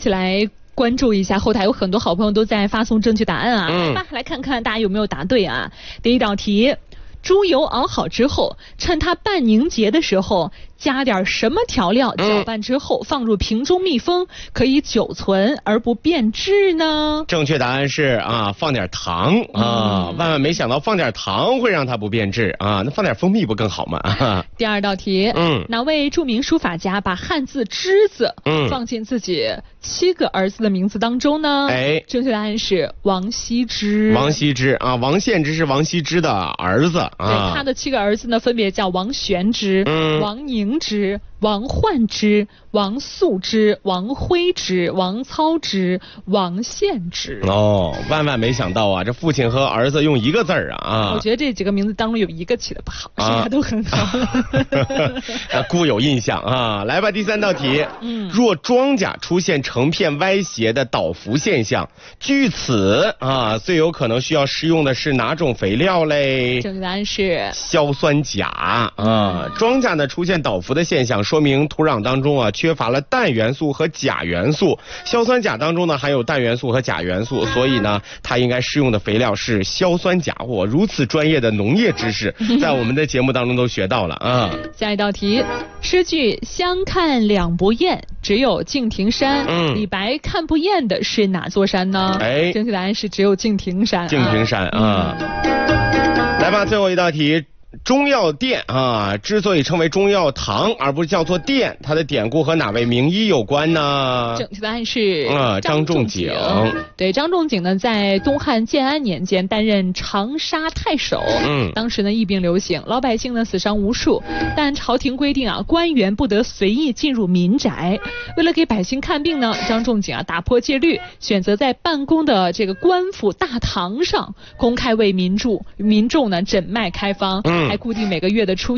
起来关注一下，后台有很多好朋友都在发送正确答案啊，来吧，来看看大家有没有答对啊。第一道题，猪油熬好之后，趁它半凝结的时候，加点什么调料，搅拌之后放入瓶中密封，可以久存而不变质呢？ 正确答案是放点糖啊！万万没想到放点糖会让它不变质啊！那放点蜂蜜不更好吗？ 第二道题，哪位著名书法家把汉字之字放进自己7个儿子的名字当中呢？正确答案是王羲之。 王羲之啊，王献之是王羲之的儿子啊。 对，他的7个儿子呢，分别叫王玄之、王凝之、王焕之、王肃之、王徽之、王操之、王献之。 万万没想到啊，这父亲和儿子用一个字儿啊！ 我觉得这几个名字当中有一个起的不好，其他都很好。 固有印象啊！来吧，第3道题。若庄稼出现成片歪斜的倒伏现象，据此最有可能需要施用的是哪种肥料嘞？ 正确答案是硝酸钾庄稼呢出现倒伏的现象，说明土壤当中缺乏了氮元素和钾元素。硝酸钾当中呢含有氮元素和钾元素，所以呢它应该施用的肥料是硝酸钾。我如此专业的农业知识，在我们的节目当中都学到了啊。 下一道题，诗句相看两不厌，只有敬亭山。李白看不厌的是哪座山呢？正确答案是只有敬亭山。 敬亭山来吧，最后一道题。中药锭之所以称为中药堂而不是叫做锭，它的典故和哪位名医有关呢？ 正确答案是张仲景。 对，张仲景呢在东汉建安年间担任长沙太守。当时呢疫病流行，老百姓呢死伤无数，但朝廷规定官员不得随意进入民宅。为了给百姓看病呢，张仲景打破戒律，选择在办公的这个官府大堂上公开为民众呢诊脉开方。还固定每个月的初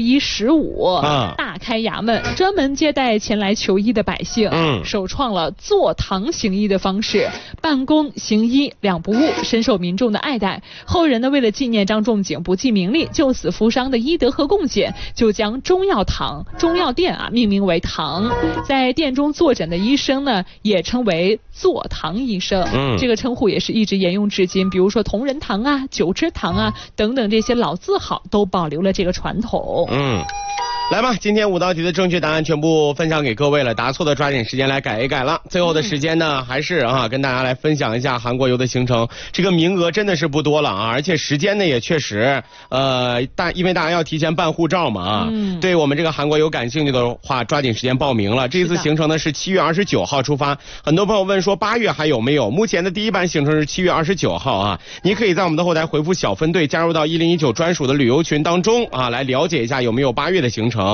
1、15大开衙门，专门接待前来求医的百姓。首创了坐堂行医的方式，办公行医两不误，深受民众的爱戴。后人呢为了纪念张仲景不计名利、救死扶伤的医德和贡献，就将中药锭命名为堂。在殿中坐诊的医生呢也称为坐堂医生。这个称呼也是一直沿用至今，比如说同仁堂九芝堂等等这些老字号都保留了这个传统。 来吧，今天5道题的正确答案全部分享给各位了，答错的抓紧时间来改一改了。最后的时间呢，还是跟大家来分享一下韩国游的行程。这个名额真的是不多了而且时间呢也确实因为大家要提前办护照嘛对我们这个韩国游感兴趣的话，抓紧时间报名了。这次行程呢是7月29号出发，很多朋友问说8月还有没有？目前的第一班行程是7月29号你可以在我们的后台回复小分队，加入到1019专属的旅游群当中来了解一下有没有8月的行程。